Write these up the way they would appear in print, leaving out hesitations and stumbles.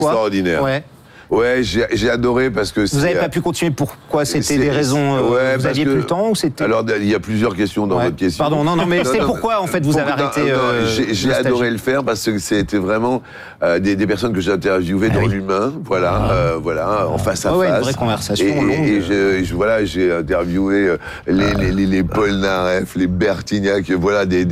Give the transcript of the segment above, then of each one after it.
Extraordinaire. Ouais. Ouais, j'ai adoré parce que Vous n'avez pas pu continuer, pourquoi? C'était des raisons, vous aviez plus le temps ou c'était... Alors, il y a plusieurs questions dans votre question. Pardon, non, mais c'est pourquoi, en fait, vous avez arrêté... J'ai adoré le faire parce que c'était vraiment des personnes que j'ai interviewées dans l'humain, voilà, en face à face. Une vraie conversation longue. Et j'ai interviewé les Paul Naref, les Bertignac, voilà, des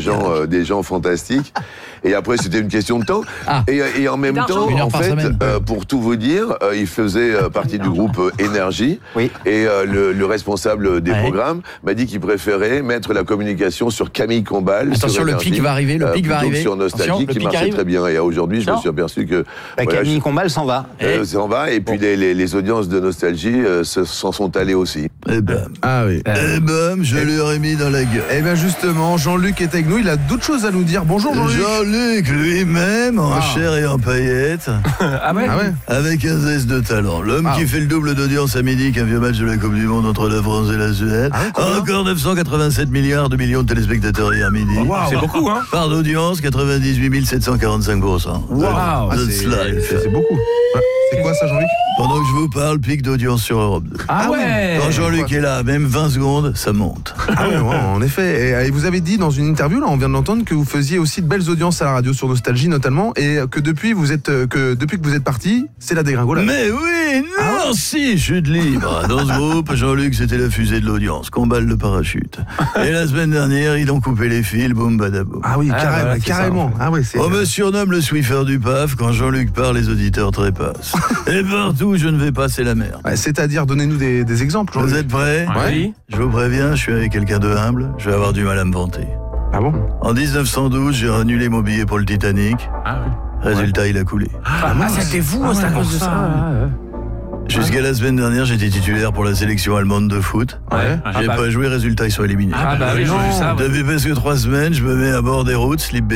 gens fantastiques. Et après, c'était une question de temps. Et en même temps, en fait, pour tout vous dire, il faisait partie du groupe Énergie. Oui. Et le responsable des programmes m'a dit qu'il préférait mettre la communication sur Camille Combal. Attention, le pic va arriver, sur Nostalgie, qui marchait très bien. Et aujourd'hui, je me suis aperçu que... Camille Combal s'en va. S'en va, et puis les audiences de Nostalgie s'en sont allées aussi. Et bam. Ah oui. Et bam, je lui ai mis dans la gueule. Et bien justement, Jean-Luc est avec nous, il a d'autres choses à nous dire. Bonjour Jean-Luc. Jean-Luc lui-même, en chair et en paillettes. Ah ouais. Avec un zeste de talent. L'homme qui fait le double d'audience à midi qu'un vieux match de la Coupe du Monde entre la France et la Suède. Encore 987 millions de téléspectateurs hier midi. C'est beaucoup, hein. Part d'audience, 98 745%. Wow. C'est beaucoup. C'est quoi ça, Jean-Luc? Pendant que je vous parle, pic d'audience sur Europe 2. Ah ouais. Quand Jean-Luc est là, même 20 secondes, ça monte. Ah ouais, en effet. Et vous avez dit dans une interview, là, on vient de l'entendre, que vous faisiez aussi de belles audiences à la radio sur Nostalgie notamment, et que depuis que vous êtes parti, c'est la dégringolade. Mais oui, non, si, chute libre. Dans ce groupe, Jean-Luc, c'était la fusée de l'audience, comballe le parachute. Et la semaine dernière, ils ont coupé les fils, boum badaboum. Ah oui, carrément. Ça, en fait. On me surnomme le Swiffer du PAF. Quand Jean-Luc parle, les auditeurs trépassent. Et partout où je ne vais pas, c'est la merde. C'est-à-dire, donnez-nous des exemples, Jean-Luc. Vous êtes prêts? Oui. Je vous préviens, je suis avec quelqu'un de humble, je vais avoir du mal à me vanter. Ah bon? En 1912, j'ai annulé mon billet pour le Titanic. Résultat, il a coulé. C'était vous, c'est à cause de ça. Jusqu'à la semaine dernière, j'étais titulaire pour la sélection allemande de foot. J'ai pas joué, résultat, ils sont éliminés. Oui, j'ai vu ça. Depuis presque 3 semaines, je me mets à bord des routes, slip